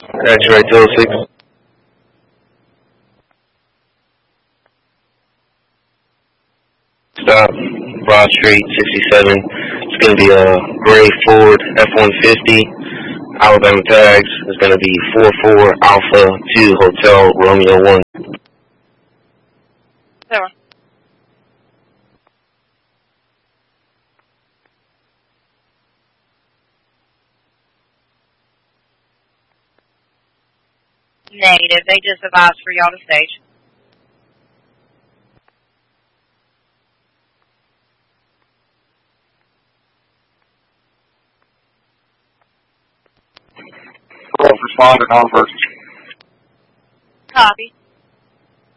X-ray 206. Stop, Broad Street, 67. It's going to be a gray Ford F-150. Alabama tags is going to be 44 Alpha 2 Hotel Romeo 1. Sarah. Negative. They just advised for y'all to stage. Responder, on first. Copy.